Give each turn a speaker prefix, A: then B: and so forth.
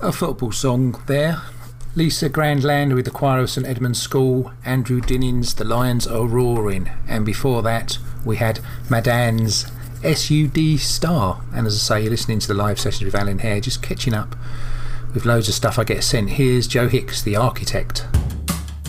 A: A football song there. Lisa Grandland with the Choir of St Edmund's School, Andrew Dinnins, The Lions Are Roaring, and before that we had Madan's SUD Star. And as I say, you're listening to the live sessions with Alan Hare, just catching up with loads of stuff I get sent. Here's Joe Hicks, The Architect.